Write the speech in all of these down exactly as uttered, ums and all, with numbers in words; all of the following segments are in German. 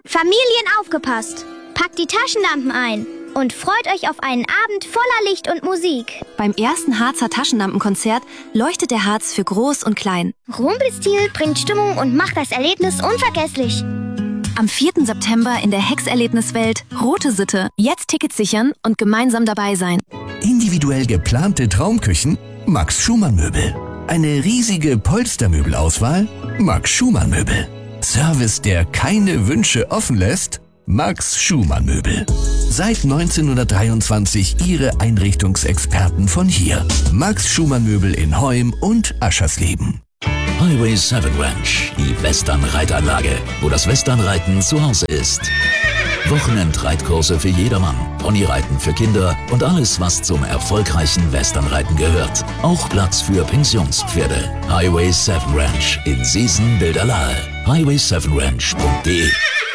Familien aufgepasst! Packt die Taschenlampen ein und freut euch auf einen Abend voller Licht und Musik. Beim ersten Harzer Taschenlampenkonzert leuchtet der Harz für Groß und Klein. Rumpelstil bringt Stimmung und macht das Erlebnis unvergesslich. Am vierten September in der Hex-Erlebniswelt Rote Sitte. Jetzt Tickets sichern und gemeinsam dabei sein. Individuell geplante Traumküchen? Max Schumann Möbel. Eine riesige Polstermöbelauswahl? Max Schumann Möbel. Service, der keine Wünsche offen lässt? Max Schumann Möbel. Seit neunzehnhundertdreiundzwanzig Ihre Einrichtungsexperten von hier. Max Schumann Möbel in Heum und Aschersleben. Highway sieben Ranch, die Western-Reitanlage, wo das Westernreiten zu Hause ist. Wochenendreitkurse für jedermann, Ponyreiten für Kinder und alles, was zum erfolgreichen Westernreiten gehört. Auch Platz für Pensionspferde. Highway sieben Ranch in Siesen-Bilderlahe. highway sieben ranch punkt de.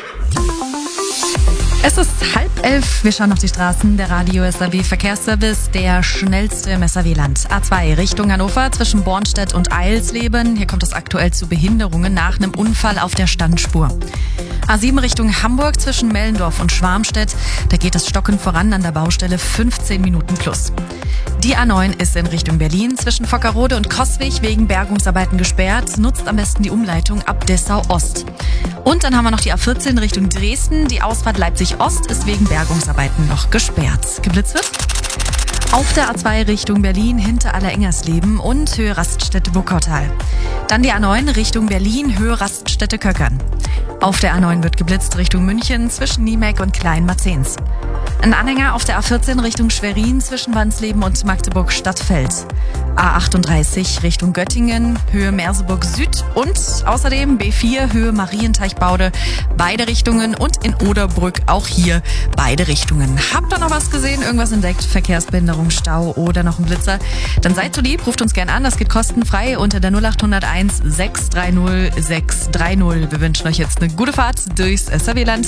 Es ist halb elf, wir schauen auf die Straßen. Der Radio S R W Verkehrsservice, der schnellste im S R W-Land. A zwei Richtung Hannover zwischen Bornstedt und Eilsleben. Hier kommt es aktuell zu Behinderungen nach einem Unfall auf der Standspur. A sieben Richtung Hamburg zwischen Mellendorf und Schwarmstedt. Da geht es stockend voran an der Baustelle, fünfzehn Minuten plus. Die A neun ist in Richtung Berlin zwischen Fockerode und Coswig wegen Bergungsarbeiten gesperrt. Nutzt am besten die Umleitung ab Dessau Ost. Und dann haben wir noch die A vierzehn Richtung Dresden. Die Ausfahrt Leipzig Ost ist wegen Bergungsarbeiten noch gesperrt. Geblitzt wird auf der A zwei Richtung Berlin hinter Allerengersleben und Höhe Raststätte Wuppertal. Dann die A neun Richtung Berlin, Höhe Raststätte Köckern. Auf der A neun wird geblitzt Richtung München zwischen Niemek und Kleinmarzens. Ein Anhänger auf der A vierzehn Richtung Schwerin zwischen Wansleben und Magdeburg-Stadtfeld. A achtunddreißig Richtung Göttingen, Höhe Merseburg Süd und außerdem B vier Höhe Marienteichbaude, beide Richtungen und in Oderbrück auch hier beide Richtungen. Habt ihr noch was gesehen, irgendwas entdeckt, Verkehrsbehinderung, Stau oder noch ein Blitzer? Dann seid so lieb, ruft uns gerne an, das geht kostenfrei unter der null acht null eins sechs drei null sechs drei null. Wir wünschen euch jetzt eine gute Fahrt durchs S R W-Land.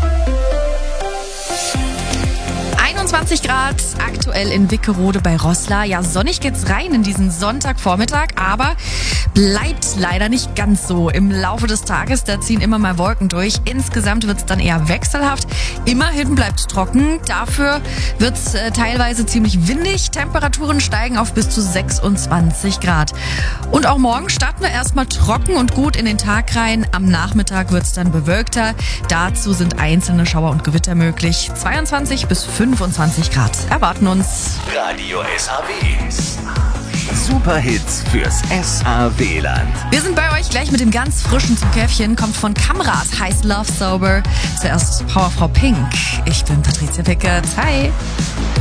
einundzwanzig Grad, aktuell in Wickerode bei Roßla. Ja, sonnig geht's rein in diesen Sonntagvormittag, aber bleibt leider nicht ganz so. Im Laufe des Tages, da ziehen immer mal Wolken durch. Insgesamt wird's dann eher wechselhaft. Immerhin bleibt's trocken. Dafür wird's äh, teilweise ziemlich windig. Temperaturen steigen auf bis zu sechsundzwanzig Grad. Und auch morgen starten wir erstmal trocken und gut in den Tag rein. Am Nachmittag wird's dann bewölkter. Dazu sind einzelne Schauer und Gewitter möglich. zweiundzwanzig bis fünfundzwanzig Grad erwarten uns. Radio S R W. Superhits fürs S R W-Land. Wir sind bei euch gleich mit dem ganz frischen zum Käffchen. Kommt von Kamrat, heißt Love Sober. Zuerst Powerfrau Pink. Ich bin Patricia Pickert. Hi.